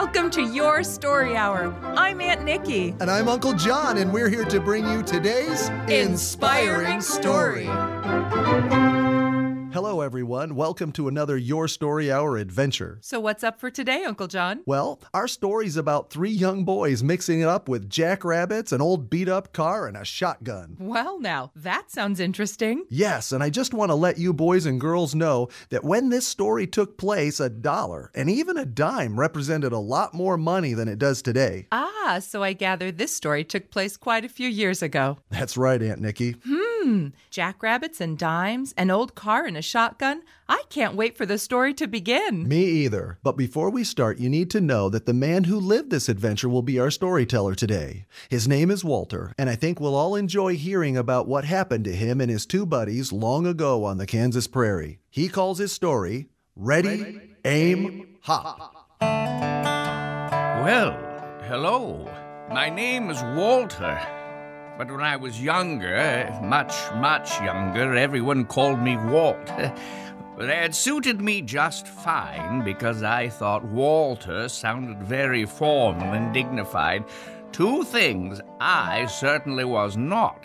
Welcome to Your Story Hour. I'm Aunt Nikki. And I'm Uncle John, and we're here to bring you today's Inspiring Story. Hello, everyone. Welcome to another Your Story Hour adventure. So what's up for today, Uncle John? Well, our story's about 3 young boys mixing it up with jackrabbits, an old beat-up car, and a shotgun. Well, now, that sounds interesting. Yes, and I just want to let you boys and girls know that when this story took place, $1 and even a dime represented a lot more money than it does today. So I gather this story took place quite a few years ago. That's right, Aunt Nikki. Jackrabbits and dimes, an old car and a shotgun. I can't wait for the story to begin. Me either. But before we start, you need to know that the man who lived this adventure will be our storyteller today. His name is Walter, and I think we'll all enjoy hearing about what happened to him and his 2 buddies long ago on the Kansas prairie. He calls his story, Ready, Aim, Hop. Well, hello. My name is Walter. But when I was younger, much younger, everyone called me Walt. That suited me just fine because I thought Walter sounded very formal and dignified. 2 things I certainly was not.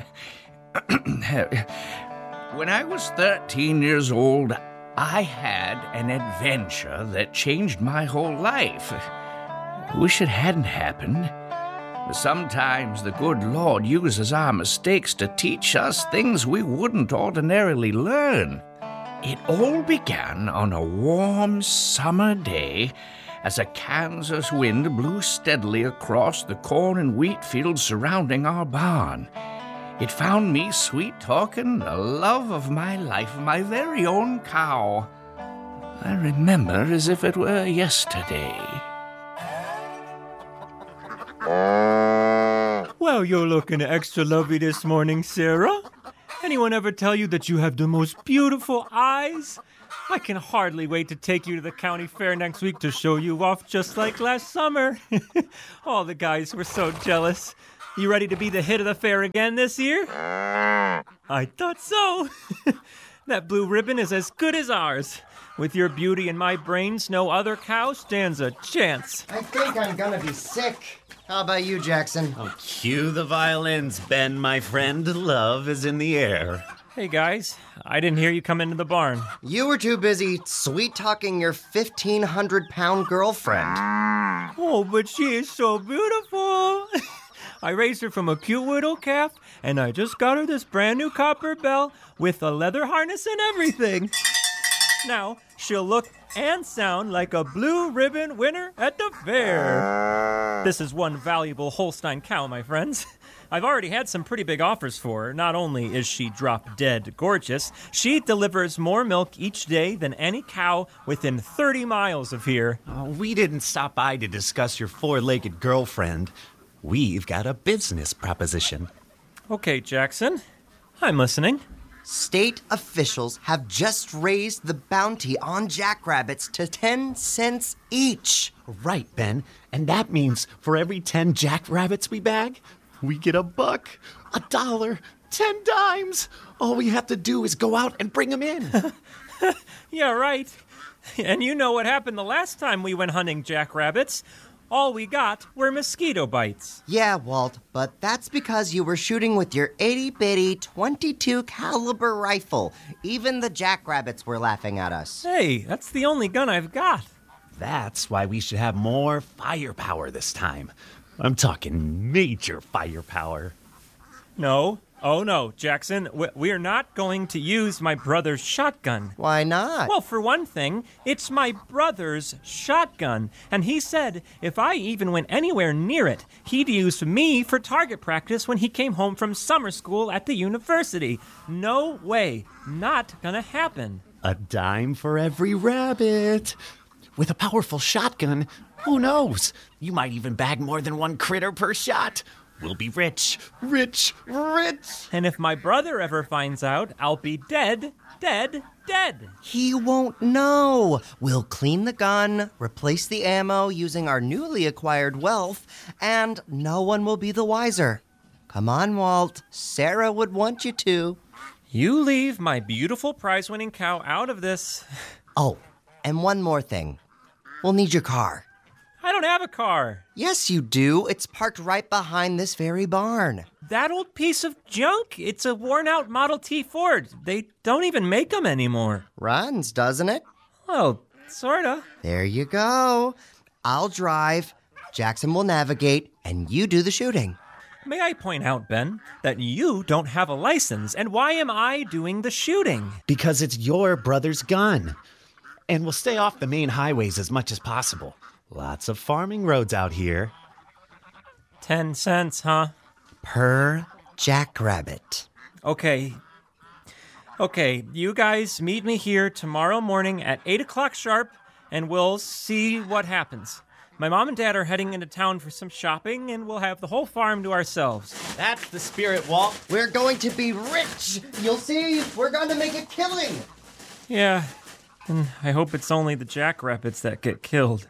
When I was 13 years old, I had an adventure that changed my whole life. I wish it hadn't happened. Sometimes the good Lord uses our mistakes to teach us things we wouldn't ordinarily learn. It all began on a warm summer day as a Kansas wind blew steadily across the corn and wheat fields surrounding our barn. It found me sweet-talking the love of my life, my very own cow. I remember as if it were yesterday. Well, you're looking extra lovely this morning, Sarah. Anyone ever tell you that you have the most beautiful eyes? I can hardly wait to take you to the county fair next week to show you off just like last summer. All the guys were so jealous. You ready to be the hit of the fair again this year? I thought so. That blue ribbon is as good as ours. With your beauty and my brains, no other cow stands a chance. I think I'm gonna be sick. How about you, Jackson? Oh, cue the violins, Ben, my friend. Love is in the air. Hey, guys. I didn't hear you come into the barn. You were too busy sweet-talking your 1,500-pound girlfriend. Oh, but she is so beautiful. I raised her from a cute little calf, and I just got her this brand new copper bell with a leather harness and everything. Now, she'll look and sound like a blue ribbon winner at the fair. This is one valuable Holstein cow, my friends. I've already had some pretty big offers for her. Not only is she drop-dead gorgeous, she delivers more milk each day than any cow within 30 miles of here. Oh, we didn't stop by to discuss your 4-legged girlfriend. We've got a business proposition. Okay, Jackson. I'm listening. State officials have just raised the bounty on jackrabbits to 10 cents each. Right, Ben. And that means for every 10 jackrabbits we bag, we get $1, $1, 10 dimes. All we have to do is go out and bring them in. Yeah, right. And you know what happened the last time we went hunting jackrabbits. All we got were mosquito bites. Yeah, Walt, but that's because you were shooting with your itty-bitty .22 caliber rifle. Even the jackrabbits were laughing at us. Hey, that's the only gun I've got. That's why we should have more firepower this time. I'm talking major firepower. No. Oh, no, Jackson. We're not going to use my brother's shotgun. Why not? Well, for one thing, it's my brother's shotgun. And he said if I even went anywhere near it, he'd use me for target practice when he came home from summer school at the university. No way. Not gonna happen. A dime for every rabbit. With a powerful shotgun, who knows? You might even bag more than 1 critter per shot. We'll be rich, rich, rich. And if my brother ever finds out, I'll be dead, dead, dead. He won't know. We'll clean the gun, replace the ammo using our newly acquired wealth, and no one will be the wiser. Come on, Walt. Sarah would want you to. You leave my beautiful prize-winning cow out of this. Oh, and one more thing. We'll need your car. I don't have a car. Yes, you do. It's parked right behind this very barn. That old piece of junk? It's a worn-out Model T Ford. They don't even make them anymore. Runs, doesn't it? Well, sorta. There you go. I'll drive, Jackson will navigate, and you do the shooting. May I point out, Ben, that you don't have a license, and why am I doing the shooting? Because it's your brother's gun. And we'll stay off the main highways as much as possible. Lots of farming roads out here. 10 cents, huh? Per jackrabbit. Okay, you guys meet me here tomorrow morning at 8 o'clock sharp, and we'll see what happens. My mom and dad are heading into town for some shopping, and we'll have the whole farm to ourselves. That's the spirit, Walt. We're going to be rich. You'll see. We're going to make a killing. Yeah, and I hope it's only the jackrabbits that get killed.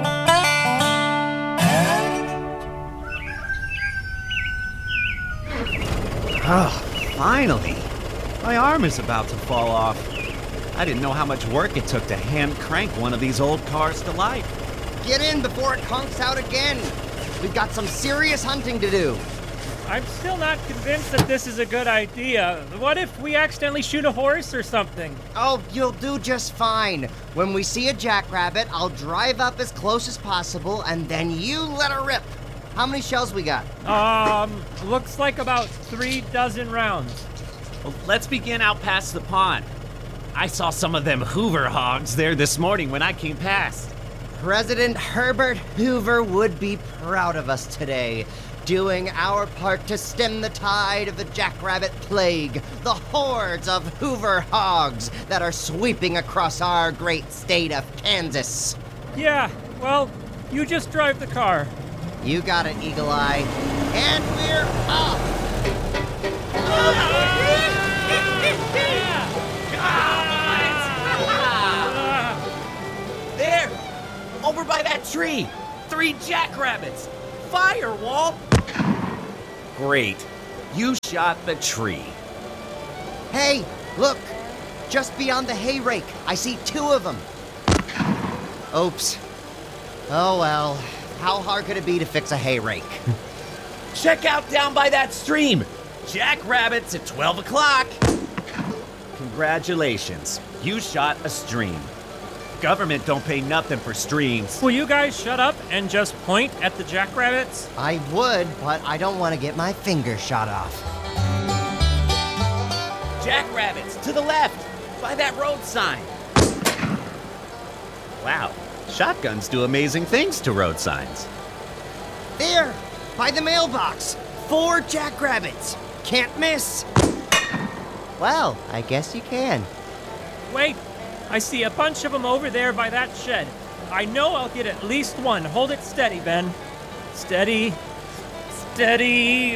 Oh, finally. My arm is about to fall off. I didn't know how much work it took to hand crank one of these old cars to life. Get in before it conks out again. We've got some serious hunting to do. I'm still not convinced that this is a good idea. What if we accidentally shoot a horse or something? Oh, you'll do just fine. When we see a jackrabbit, I'll drive up as close as possible, and then you let her rip. How many shells we got? Looks like about 3 dozen rounds. Well, let's begin out past the pond. I saw some of them Hoover hogs there this morning when I came past. President Herbert Hoover would be proud of us today, doing our part to stem the tide of the jackrabbit plague, the hordes of Hoover hogs that are sweeping across our great state of Kansas. Yeah, well, you just drive the car. You got it, Eagle Eye. And we're off! There! Over by that tree! 3 jackrabbits! Fire, Walt! Great. You shot the tree. Hey, look! Just beyond the hay rake, I see 2 of them. Oops. Oh well. How hard could it be to fix a hay rake? Check out down by that stream! Jackrabbits at 12 o'clock! Congratulations. You shot a stream. Government don't pay nothing for streams. Will you guys shut up and just point at the jackrabbits? I would, but I don't want to get my finger shot off. Jackrabbits, to the left, by that road sign. Wow, shotguns do amazing things to road signs. There, by the mailbox. 4 jackrabbits. Can't miss. Well, I guess you can. Wait, I see a bunch of them over there by that shed. I know I'll get at least one. Hold it steady, Ben. Steady. Steady.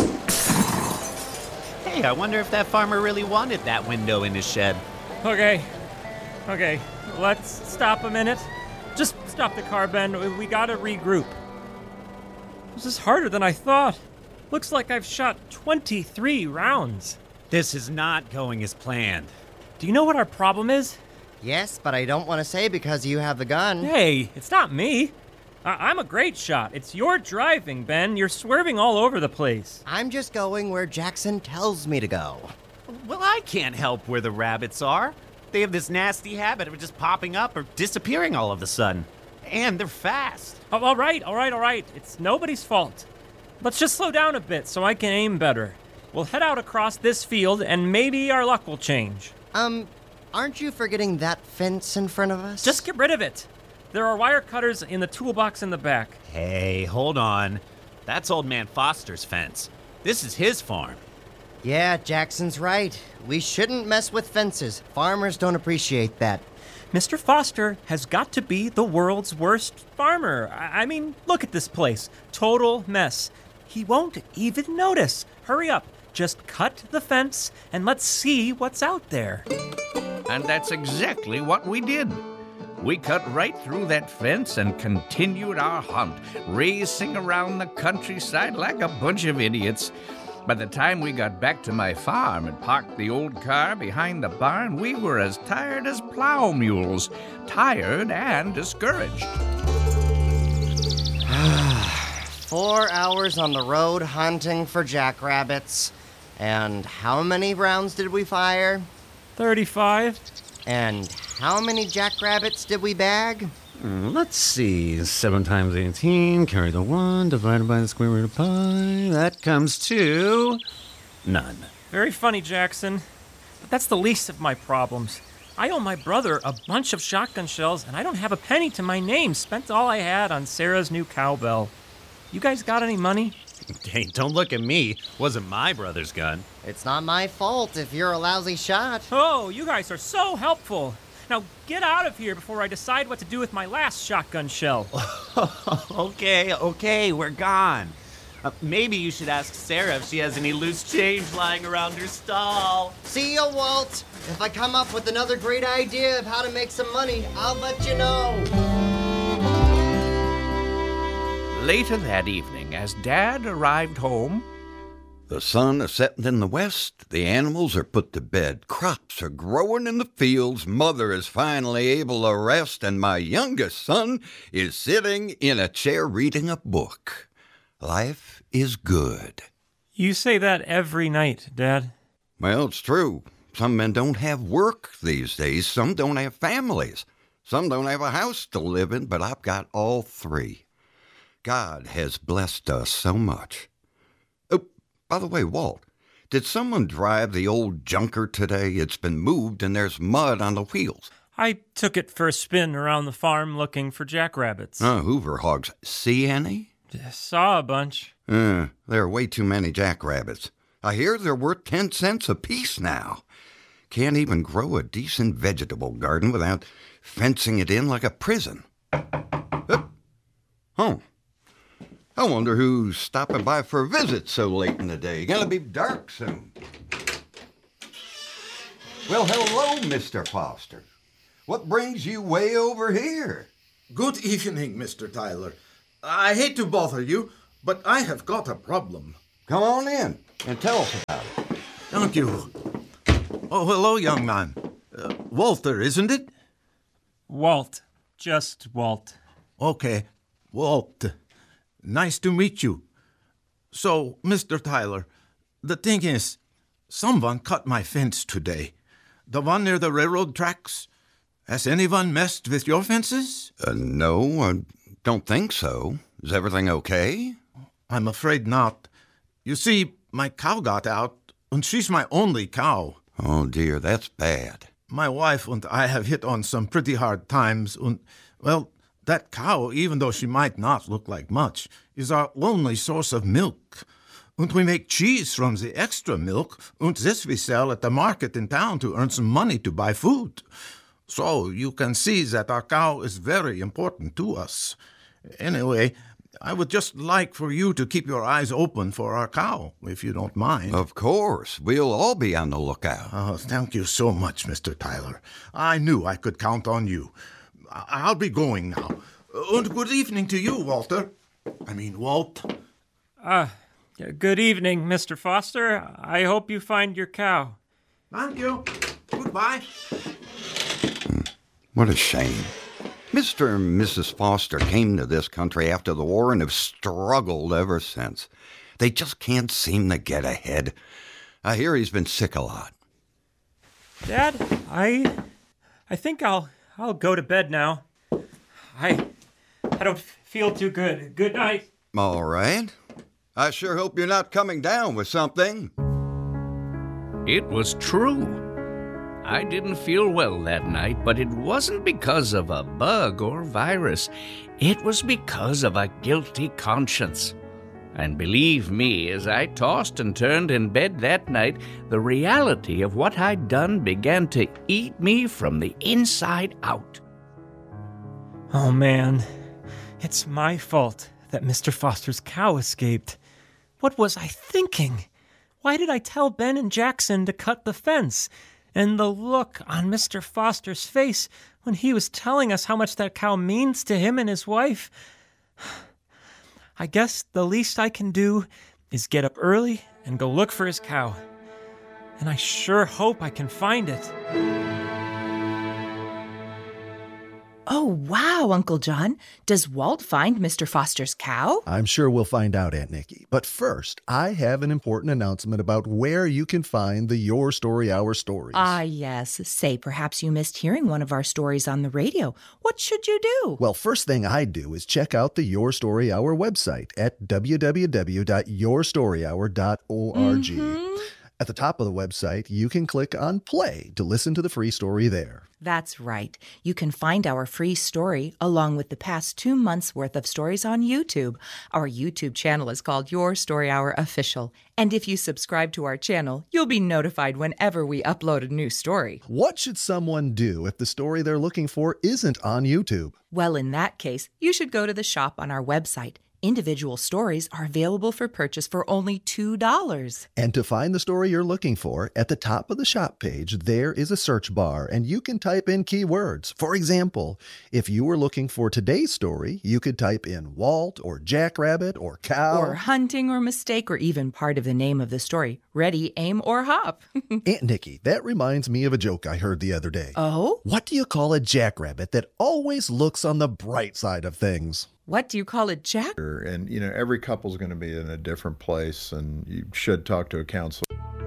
Hey, I wonder if that farmer really wanted that window in his shed. Okay, let's stop a minute. Just stop the car, Ben. We gotta regroup. This is harder than I thought. Looks like I've shot 23 rounds. This is not going as planned. Do you know what our problem is? Yes, but I don't want to say because you have the gun. Hey, it's not me. I'm a great shot. It's your driving, Ben. You're swerving all over the place. I'm just going where Jackson tells me to go. Well, I can't help where the rabbits are. They have this nasty habit of just popping up or disappearing all of a sudden. And they're fast. Oh, all right. It's nobody's fault. Let's just slow down a bit so I can aim better. We'll head out across this field and maybe our luck will change. Aren't you forgetting that fence in front of us? Just get rid of it. There are wire cutters in the toolbox in the back. Hey, hold on. That's old man Foster's fence. This is his farm. Yeah, Jackson's right. We shouldn't mess with fences. Farmers don't appreciate that. Mr. Foster has got to be the world's worst farmer. I mean, look at this place. Total mess. He won't even notice. Hurry up. Just cut the fence and let's see what's out there. And that's exactly what we did. We cut right through that fence and continued our hunt, racing around the countryside like a bunch of idiots. By the time we got back to my farm and parked the old car behind the barn, we were as tired as plow mules, tired and discouraged. 4 hours on the road hunting for jackrabbits. And how many rounds did we fire? 35. And how many jackrabbits did we bag? Let's see. 7 times 18, carry the 1, divided by the square root of pi. That comes to none. Very funny, Jackson. But that's the least of my problems. I owe my brother a bunch of shotgun shells, and I don't have a penny to my name. Spent all I had on Sarah's new cowbell. You guys got any money? Hey, don't look at me. Wasn't my brother's gun. It's not my fault if you're a lousy shot. Oh, you guys are so helpful. Now get out of here before I decide what to do with my last shotgun shell. Okay, we're gone. Maybe you should ask Sarah if she has any loose change lying around her stall. See ya, Walt. If I come up with another great idea of how to make some money, I'll let you know. Later that evening, as Dad arrived home, the sun is setting in the west, the animals are put to bed, crops are growing in the fields, mother is finally able to rest, and my youngest son is sitting in a chair reading a book. Life is good. You say that every night, Dad. Well, it's true. Some men don't have work these days. Some don't have families. Some don't have a house to live in, but I've got all 3. God has blessed us so much. Oh, by the way, Walt, did someone drive the old junker today? It's been moved and there's mud on the wheels. I took it for a spin around the farm looking for jackrabbits. Hoover hogs. See any? Saw a bunch. There are way too many jackrabbits. I hear they're worth 10 cents apiece now. Can't even grow a decent vegetable garden without fencing it in like a prison. Oh. I wonder who's stopping by for a visit so late in the day. Gonna be dark soon. Well, hello, Mr. Foster. What brings you way over here? Good evening, Mr. Tyler. I hate to bother you, but I have got a problem. Come on in and tell us about it. Thank you. Oh, hello, young man. Walter, isn't it? Walt. Just Walt. Okay, Walt. Nice to meet you. So, Mr. Tyler, the thing is, someone cut my fence today. The one near the railroad tracks. Has anyone messed with your fences? No, I don't think so. Is everything okay? I'm afraid not. You see, my cow got out, and she's my only cow. Oh, dear, that's bad. My wife and I have hit on some pretty hard times, and, well, that cow, even though she might not look like much, is our only source of milk. And we make cheese from the extra milk, and this we sell at the market in town to earn some money to buy food. So you can see that our cow is very important to us. Anyway, I would just like for you to keep your eyes open for our cow, if you don't mind. Of course. We'll all be on the lookout. Oh, thank you so much, Mr. Tyler. I knew I could count on you. I'll be going now. And good evening to you, Walter. Walt. Good evening, Mr. Foster. I hope you find your cow. Thank you. Goodbye. What a shame. Mr. and Mrs. Foster came to this country after the war and have struggled ever since. They just can't seem to get ahead. I hear he's been sick a lot. Dad, I think I'll go to bed now. I don't feel too good. Good night. All right. I sure hope you're not coming down with something. it was true. I didn't feel well that night, but it wasn't because of a bug or virus. It was because of a guilty conscience. And believe me, as I tossed and turned in bed that night, the reality of what I'd done began to eat me from the inside out. Oh, man. It's my fault that Mr. Foster's cow escaped. What was I thinking? Why did I tell Ben and Jackson to cut the fence? And the look on Mr. Foster's face when he was telling us how much that cow means to him and his wife. I guess the least I can do is get up early and go look for his cow. And I sure hope I can find it. Oh, wow, Uncle John. Does Walt find Mr. Foster's cow? I'm sure we'll find out, Aunt Nikki. But first, I have an important announcement about where you can find the Your Story Hour stories. Ah, yes. Say, perhaps you missed hearing one of our stories on the radio. What should you do? Well, first thing I'd do is check out the Your Story Hour website at www.yourstoryhour.org. At the top of the website, you can click on Play to listen to the free story there. That's right. You can find our free story along with the past 2 months' worth of stories on YouTube. Our YouTube channel is called Your Story Hour Official. And if you subscribe to our channel, you'll be notified whenever we upload a new story. What should someone do if the story they're looking for isn't on YouTube? Well, in that case, you should go to the shop on our website. Individual stories are available for purchase for only $2. And to find the story you're looking for, at the top of the shop page, there is a search bar, and you can type in keywords. For example, if you were looking for today's story, you could type in Walt or Jackrabbit or cow. Or hunting or mistake or even part of the name of the story. Ready, aim, or hop. Aunt Nikki, that reminds me of a joke I heard the other day. Oh? What do you call a jackrabbit that always looks on the bright side of things? What do you call it, Jack? And, every couple's going to be in a different place, and you should talk to a counselor.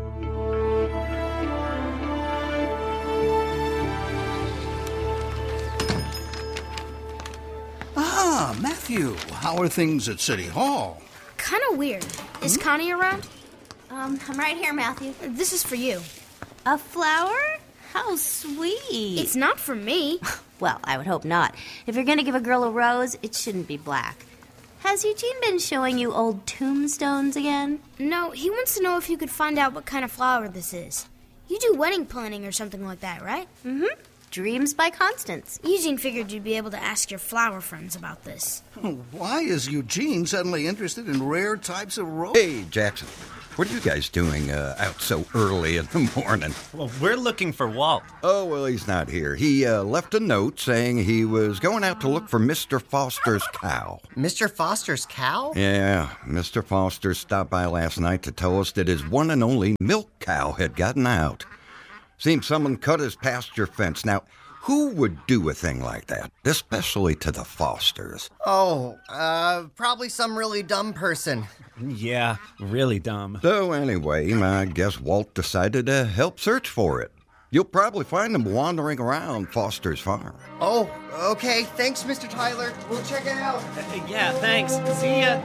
Ah, Matthew, how are things at City Hall? Kind of weird. Is Connie around? I'm right here, Matthew. This is for you. A flower? How sweet. It's not for me. Well, I would hope not. If you're going to give a girl a rose, it shouldn't be black. Has Eugene been showing you old tombstones again? No, he wants to know if you could find out what kind of flower this is. You do wedding planning or something like that, right? Mm-hmm. Dreams by Constance. Eugene figured you'd be able to ask your flower friends about this. Why is Eugene suddenly interested in rare types of roses? Hey, Jackson. What are you guys doing out so early in the morning? Well, we're looking for Walt. Oh, well, he's not here. He left a note saying he was going out to look for Mr. Foster's cow. Mr. Foster's cow? Yeah, Mr. Foster stopped by last night to tell us that his one and only milk cow had gotten out. Seems someone cut his pasture fence. Now, who would do a thing like that, especially to the Fosters? Oh, probably some really dumb person. Yeah, really dumb. So anyway, I guess Walt decided to help search for it. You'll probably find him wandering around Foster's farm. Oh, okay. Thanks, Mr. Tyler. We'll check it out. Yeah, thanks. See ya.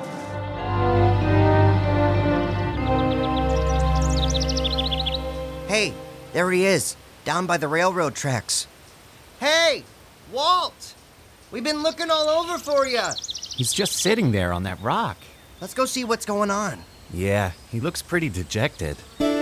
Hey, there he is, down by the railroad tracks. Hey, Walt! We've been looking all over for you. He's just sitting there on that rock. Let's go see what's going on. Yeah, he looks pretty dejected.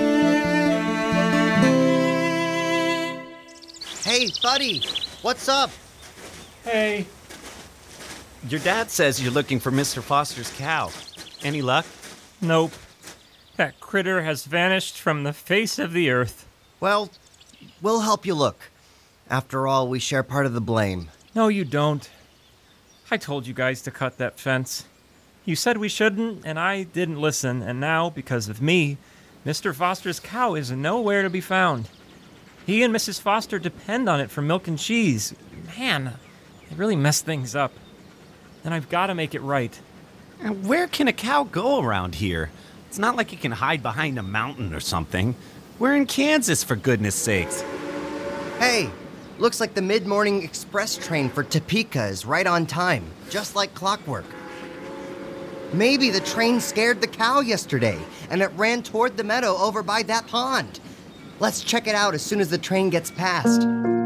Hey, buddy, what's up? Hey. Your dad says you're looking for Mr. Foster's cow. Any luck? Nope. That critter has vanished from the face of the earth. Well, we'll help you look. After all, we share part of the blame. No, you don't. I told you guys to cut that fence. You said we shouldn't, and I didn't listen, and now, because of me, Mr. Foster's cow is nowhere to be found. He and Mrs. Foster depend on it for milk and cheese. Man, it really messed things up. And I've got to make it right. And where can a cow go around here? It's not like it can hide behind a mountain or something. We're in Kansas, for goodness sakes. Hey, looks like the mid-morning express train for Topeka is right on time, just like clockwork. Maybe the train scared the cow yesterday, and it ran toward the meadow over by that pond. Let's check it out as soon as the train gets past.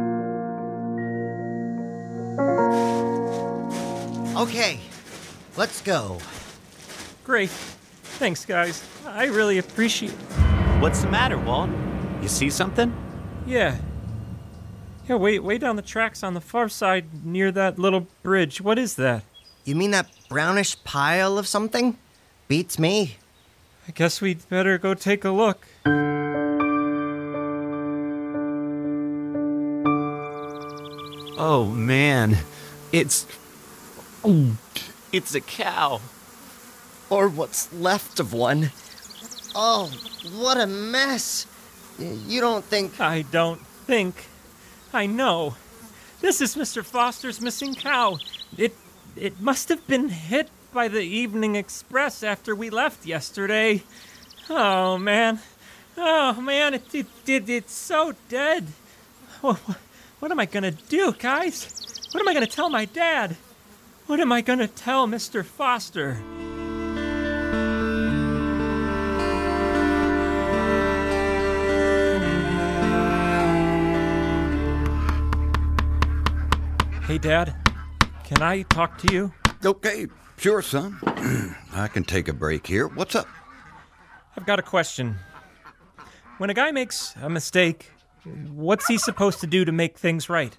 Okay, let's go. Great. Thanks, guys. I really appreciate it. What's the matter, Walt? You see something? Yeah. Yeah, way down the tracks on the far side near that little bridge. What is that? You mean that brownish pile of something? Beats me. I guess we'd better go take a look. Oh, man. It's a cow. Or what's left of one. Oh, what a mess. You don't think... I don't think. I know. This is Mr. Foster's missing cow. It must have been hit by the evening express after we left yesterday. Oh, man. It's so dead. What am I going to do, guys? What am I going to tell my dad? What am I going to tell Mr. Foster? Hey, Dad, can I talk to you? Okay, sure, son. I can take a break here. What's up? I've got a question. When a guy makes a mistake, what's he supposed to do to make things right?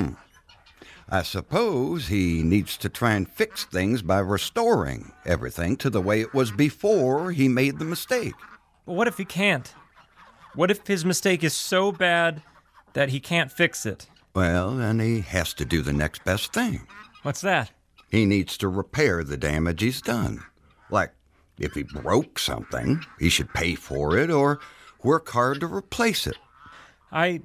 I suppose he needs to try and fix things by restoring everything to the way it was before he made the mistake. But what if he can't? What if his mistake is so bad that he can't fix it? Well, then he has to do the next best thing. What's that? He needs to repair the damage he's done. Like, if he broke something, he should pay for it or work hard to replace it. I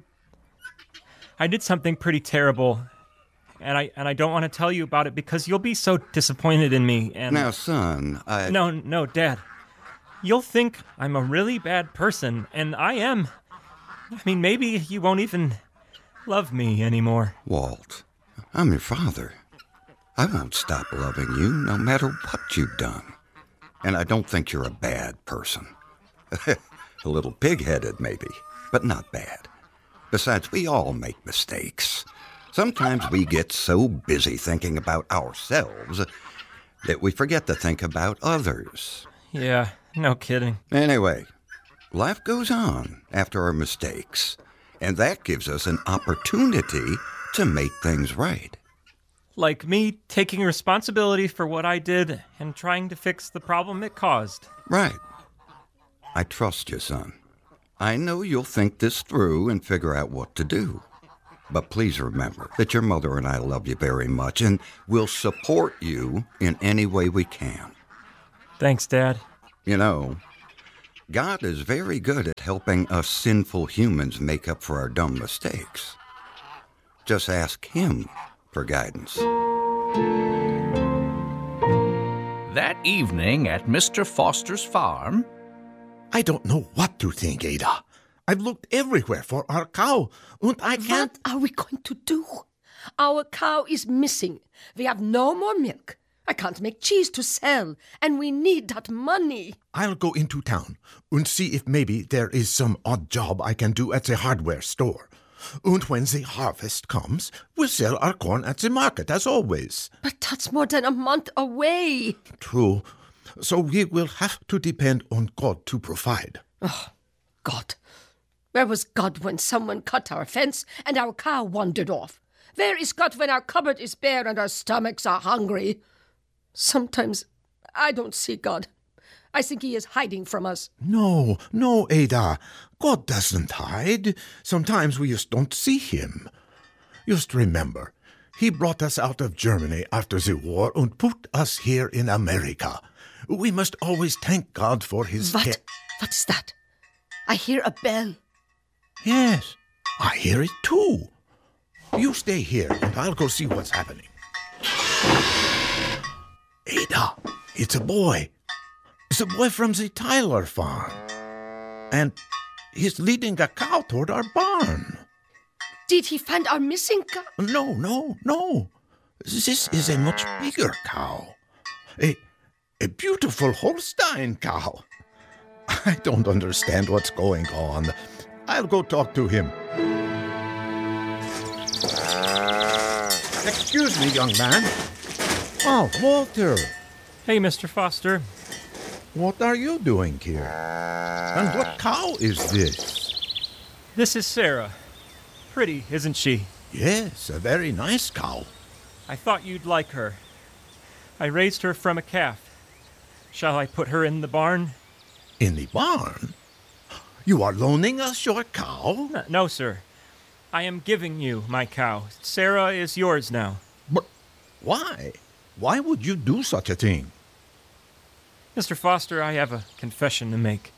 did something pretty terrible, and I don't want to tell you about it because you'll be so disappointed in me. And now, son, No, Dad. You'll think I'm a really bad person, and I am. I mean, maybe you won't even love me anymore. Walt, I'm your father. I won't stop loving you no matter what you've done. And I don't think you're a bad person. A little pig-headed, maybe, but not bad. Besides, we all make mistakes. Sometimes we get so busy thinking about ourselves that we forget to think about others. Yeah, no kidding. Anyway, life goes on after our mistakes, and that gives us an opportunity to make things right. Like me taking responsibility for what I did and trying to fix the problem it caused. Right. I trust you, son. I know you'll think this through and figure out what to do. But please remember that your mother and I love you very much and will support you in any way we can. Thanks, Dad. You know, God is very good at helping us sinful humans make up for our dumb mistakes. Just ask Him for guidance. That evening at Mr. Foster's farm, I don't know what to think, Ada. I've looked everywhere for our cow, and I can't... What are we going to do? Our cow is missing. We have no more milk. I can't make cheese to sell, and we need that money. I'll go into town and see if maybe there is some odd job I can do at the hardware store. And when the harvest comes, we'll sell our corn at the market, as always. But that's more than a month away. True. So we will have to depend on God to provide. Oh, God. Where was God when someone cut our fence and our cow wandered off? Where is God when our cupboard is bare and our stomachs are hungry? Sometimes I don't see God. I think He is hiding from us. No, Ada. God doesn't hide. Sometimes we just don't see Him. Just remember, He brought us out of Germany after the war and put us here in America. We must always thank God for His care. What is that? I hear a bell. Yes, I hear it too. You stay here and I'll go see what's happening. Ada, it's a boy. It's a boy from the Tyler farm. And he's leading a cow toward our barn. Did he find our missing cow? No. This is a much bigger cow. A beautiful Holstein cow. I don't understand what's going on. I'll go talk to him. Excuse me, young man. Oh, Walter. Hey, Mr. Foster. What are you doing here? And what cow is this? This is Sarah. Pretty, isn't she? Yes, a very nice cow. I thought you'd like her. I raised her from a calf. Shall I put her in the barn? In the barn? You are loaning us your cow? No, sir. I am giving you my cow. Sarah is yours now. But why? Why would you do such a thing? Mr. Foster, I have a confession to make.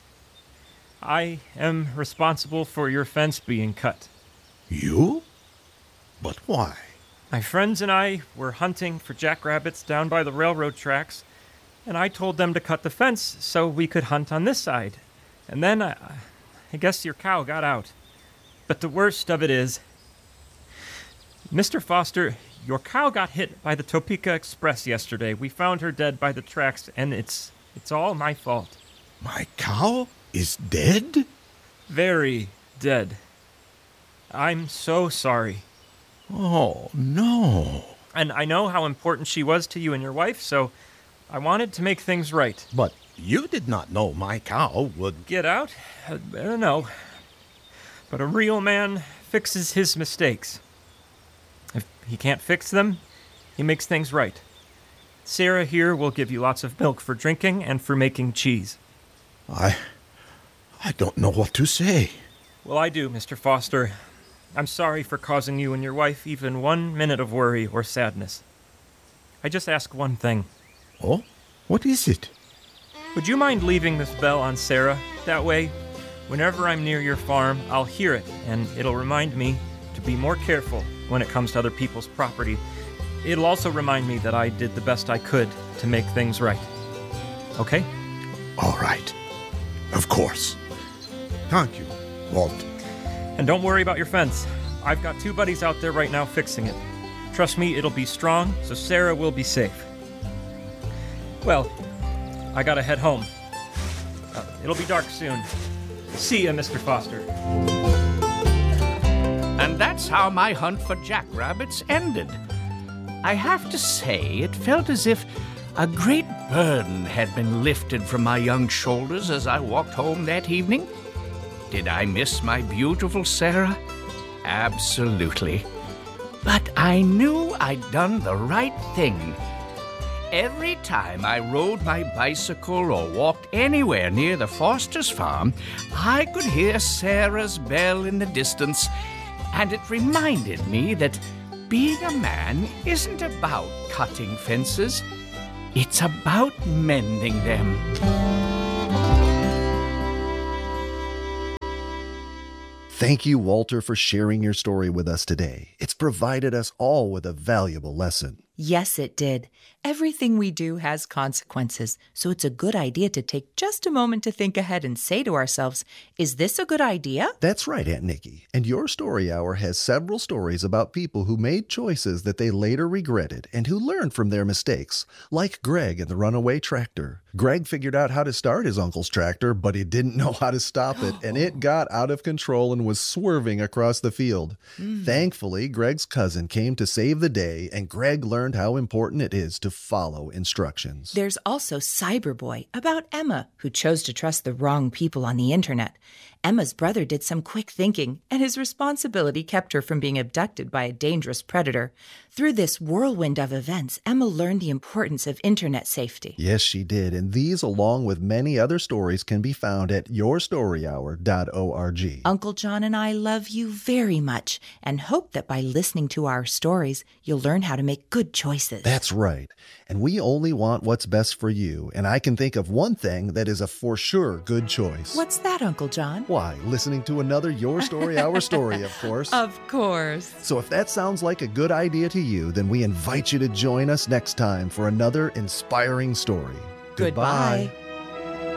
I am responsible for your fence being cut. You? But But why? My friends and I were hunting for jackrabbits down by the railroad tracks, and I told them to cut the fence so we could hunt on this side. And then I guess your cow got out. But the worst of it is, Mr. Foster, your cow got hit by the Topeka Express yesterday. We found her dead by the tracks, and it's all my fault. My cow is dead? Very dead. I'm so sorry. Oh, no. And I know how important she was to you and your wife, so I wanted to make things right. But you did not know my cow would... Get out? No. But a real man fixes his mistakes. If he can't fix them, he makes things right. Sarah here will give you lots of milk for drinking and for making cheese. I don't know what to say. Well, I do, Mr. Foster. I'm sorry for causing you and your wife even 1 minute of worry or sadness. I just ask one thing. Oh? What is it? Would you mind leaving this bell on Sarah? That way, whenever I'm near your farm, I'll hear it, and it'll remind me to be more careful when it comes to other people's property. It'll also remind me that I did the best I could to make things right. Okay? All right. Of course. Thank you, Walt. And don't worry about your fence. I've got 2 buddies out there right now fixing it. Trust me, it'll be strong, so Sarah will be safe. Well, I gotta head home. It'll be dark soon. See ya, Mr. Foster. And that's how my hunt for jackrabbits ended. I have to say, it felt as if a great burden had been lifted from my young shoulders as I walked home that evening. Did I miss my beautiful Sarah? Absolutely. But I knew I'd done the right thing. Every time I rode my bicycle or walked anywhere near the Foster's farm, I could hear Sarah's bell in the distance, and it reminded me that being a man isn't about cutting fences. It's about mending them. Thank you, Walter, for sharing your story with us today. It's provided us all with a valuable lesson. Yes, it did. Everything we do has consequences, so it's a good idea to take just a moment to think ahead and say to ourselves, is this a good idea? That's right, Aunt Nikki. And your story hour has several stories about people who made choices that they later regretted and who learned from their mistakes, like Greg and the runaway tractor. Greg figured out how to start his uncle's tractor, but he didn't know how to stop it, and it got out of control and was swerving across the field. Thankfully, Greg's cousin came to save the day, and Greg learned how important it is to follow instructions. There's also Cyberboy, about Emma, who chose to trust the wrong people on the internet. Emma's brother did some quick thinking, and his responsibility kept her from being abducted by a dangerous predator. Through this whirlwind of events, Emma learned the importance of internet safety. Yes, she did, and these, along with many other stories, can be found at yourstoryhour.org. Uncle John and I love you very much, and hope that by listening to our stories, you'll learn how to make good choices. That's right, and we only want what's best for you, and I can think of one thing that is a for sure good choice. What's that, Uncle John? Why, listening to another Your Story Hour story, of course. Of course. So if that sounds like a good idea to you, then we invite you to join us next time for another inspiring story. Goodbye.